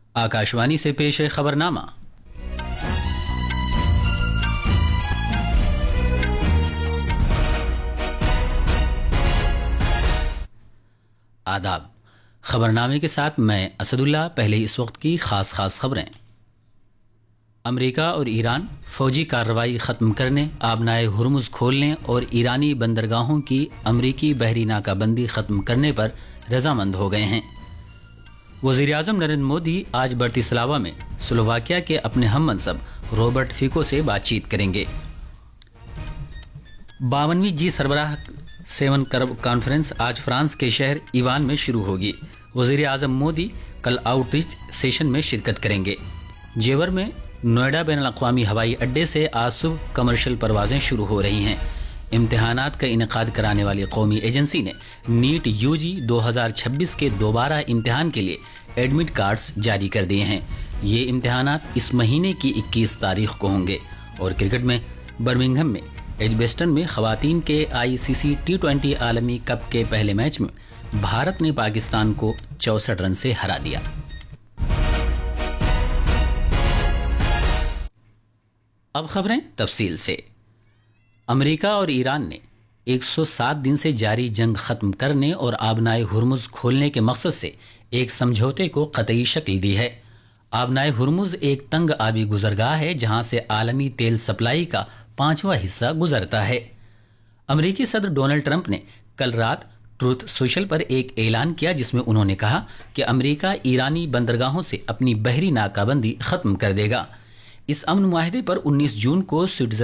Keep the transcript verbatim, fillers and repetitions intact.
आकाशवाणी से पेश है खबरनामा। आदाब। खबरनामे के साथ मैं असदुल्ला। पहले इस वक्त की खास खास खबरें। अमेरिका और ईरान फौजी कार्रवाई ख़त्म करने, आबनाए हुर्मुज़ खोलने और ईरानी बंदरगाहों की अमरीकी बहरी नाकाबंदी ख़त्म करने पर रजामंद हो गए हैं। वज़ीर-ए-आज़म नरेंद्र मोदी आज ब्रतिस्लावा में स्लोवाकिया के अपने हम मनसब रॉबर्ट फिको से बातचीत करेंगे। बावनवीं जी सरबराह सेवन कॉन्फ्रेंस आज फ्रांस के शहर ईवान में शुरू होगी। वज़ीर-ए-आज़म मोदी कल आउटरीच सेशन में शिरकत करेंगे। जेवर में नोएडा बैनुल-अक़वामी हवाई अड्डे से आज सुबह कमर्शियल परवाजें शुरू हो रही हैं। इम्तिहानात का इनेकाद कराने वाली कौमी एजेंसी ने नीट यूजी दो हज़ार छब्बीस के दोबारा इम्तिहान के लिए एडमिट कार्ड्स जारी कर दिए हैं। ये इम्तिहानात इस महीने की इक्कीस तारीख को होंगे। और क्रिकेट में बर्मिंघम में एजबेस्टन में खवातीन के आईसीसी टी ट्वेंटी आलमी कप के पहले मैच में भारत ने पाकिस्तान को चौसठ रन से हरा दिया। अब खबरें तफसील से। अमेरिका और ईरान ने एक सौ सात दिन से जारी जंग खत्म करने और आबनाए हुर्मुज़ खोलने के मकसद से एक समझौते को कतई शक्ल दी है। आबनाए हुर्मुज़ एक तंग आबी गुजरगाह है जहां से आलमी तेल सप्लाई का पांचवा हिस्सा गुजरता है। अमेरिकी सदर डोनाल्ड ट्रंप ने कल रात ट्रूथ सोशल पर एक ऐलान किया जिसमें उन्होंने कहा कि अमेरिका ईरानी बंदरगाहों से अपनी बहरी नाकाबंदी खत्म कर देगा। इस अमन मुआहदे पर उन्नीस जून को स्विट्जरलैंड